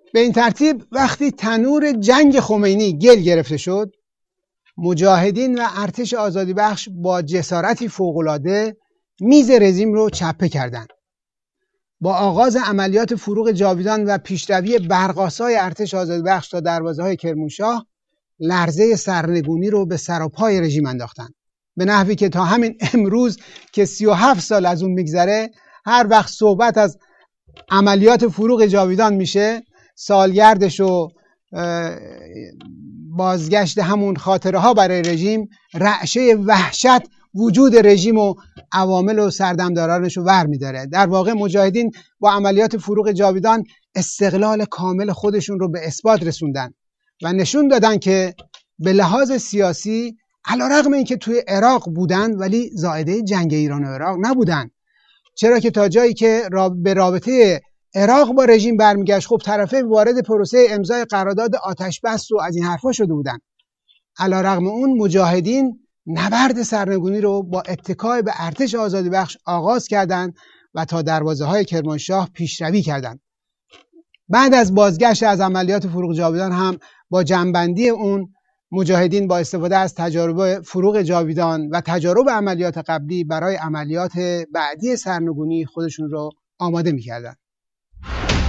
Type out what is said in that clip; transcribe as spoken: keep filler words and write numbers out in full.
به این ترتیب وقتی تنور جنگ خمینی گل گرفته شد، مجاهدین و ارتش آزادی بخش با جسارتی فوق‌العاده میز رژیم رو چپه کردند. با آغاز عملیات فروغ جاویدان و پیشروی برق‌آسای ارتش آزادی بخش تا دروازه‌های کرمانشاه، لرزه سرنگونی رو به سر و پای رژیم انداختند، به نحوی که تا همین امروز که سی و هفت سال از اون میگذره، هر وقت صحبت از عملیات فروغ جاویدان میشه، سالگردش و بازگشت همون خاطره ها برای رژیم، رعشه وحشت وجود رژیم و عوامل و سردمدارانش رو ور میداره. در واقع مجاهدین با عملیات فروغ جاویدان استقلال کامل خودشون رو به اثبات رسوندن و نشون دادن که به لحاظ سیاسی علیرغم اینکه توی عراق بودن ولی زائده جنگ ایران و عراق نبودن، چرا که تا جایی که به رابطه عراق با رژیم برمیگشت، خب طرفین وارد پروسه امضای قرارداد آتش بس و از این حرفا شده بودن. علیرغم اون مجاهدین نبرد سرنگونی رو با اتکای به ارتش آزادی بخش آغاز کردند و تا دروازه های کرمانشاه پیشروی کردند. بعد از بازگشت از عملیات فروغ جاویدان هم با جنبندی اون، مجاهدین با استفاده از تجارب فروغ جاویدان و تجارب عملیات قبلی برای عملیات بعدی سرنگونی خودشون رو آماده می‌کردند.